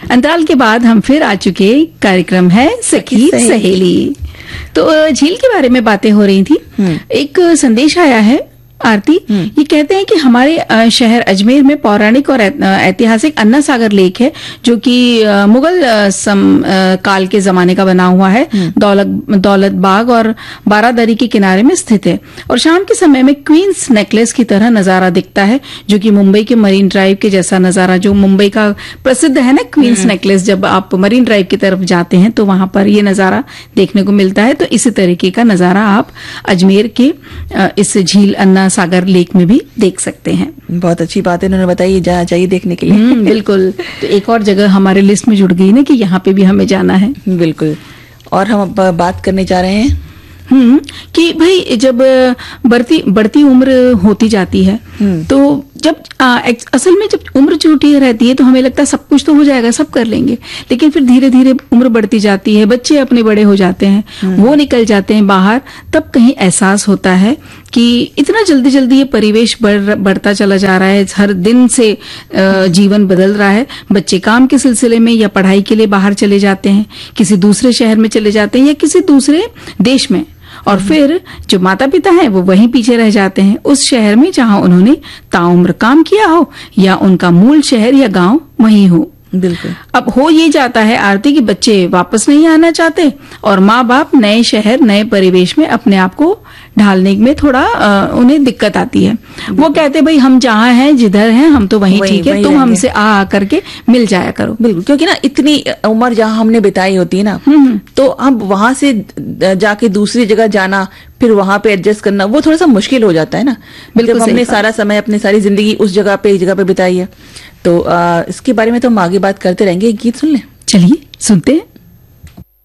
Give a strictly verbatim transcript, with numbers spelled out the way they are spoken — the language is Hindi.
अंतराल के बाद हम फिर आ चुके। कार्यक्रम है सखी सहेली। तो झील के बारे में बातें हो रही थी। एक संदेश आया है आरती, ये कहते हैं कि हमारे शहर अजमेर में पौराणिक और ऐतिहासिक अन्ना सागर लेक है, जो कि मुगल सम, काल के जमाने का बना हुआ है। दौलत दौलत बाग और बारादरी के किनारे में स्थित है और शाम के समय में क्वींस नेकलेस की तरह नजारा दिखता है, जो कि मुंबई के मरीन ड्राइव के जैसा नजारा, जो मुंबई का प्रसिद्ध है ना क्वींस नेकलेस, जब आप मरीन ड्राइव की तरफ जाते हैं तो वहां पर ये नजारा देखने को मिलता है। तो इसी तरीके का नजारा आप अजमेर के इस झील अन्ना सागर लेक में भी देख सकते हैं। बहुत अच्छी बात है, उन्होंने बताई, जाना चाहिए देखने के लिए। बिल्कुल। तो एक और जगह हमारे लिस्ट में जुड़ गई ना कि यहाँ पे भी हमें जाना है। बिल्कुल। और हम बात करने जा रहे हैं हम्म कि भाई जब बढ़ती बढ़ती उम्र होती जाती है तो जब आ, असल में जब उम्र छोटी रहती है तो हमें लगता है सब कुछ तो हो जाएगा, सब कर लेंगे, लेकिन फिर धीरे धीरे उम्र बढ़ती जाती है, बच्चे अपने बड़े हो जाते हैं, वो निकल जाते हैं बाहर, तब कहीं एहसास होता है कि इतना जल्दी जल्दी ये परिवेश बढ़ बढ़ता चला जा रहा है, हर दिन से जीवन बदल रहा है। बच्चे काम के सिलसिले में या पढ़ाई के लिए बाहर चले जाते हैं, किसी दूसरे शहर में चले जाते हैं या किसी दूसरे देश में, और फिर जो माता पिता हैं वो वहीं पीछे रह जाते हैं उस शहर में जहां उन्होंने ताउम्र काम किया हो या उनका मूल शहर या गांव वहीं हो। बिल्कुल। अब हो ये जाता है आरती कि बच्चे वापस नहीं आना चाहते और माँ बाप नए शहर नए परिवेश में अपने आप को ढालने में थोड़ा आ, उन्हें दिक्कत आती है। वो कहते भाई हम जहाँ हैं जिधर हैं हम तो वहीं ठीक है, तुम हमसे आ आ करके मिल जाया करो। बिल्कुल, क्योंकि ना इतनी उम्र जहाँ हमने बिताई होती है ना, तो अब वहां से जाके दूसरी जगह जाना, फिर वहां पे एडजस्ट करना, वो थोड़ा सा मुश्किल हो जाता है ना। बिल्कुल, हमने सारा समय अपनी सारी जिंदगी उस जगह पे एक जगह पे बिताई है, तो आ, इसके बारे में तो हम आगे बात करते रहेंगे। एक गीत सुन लें। चलिए सुनते हैं।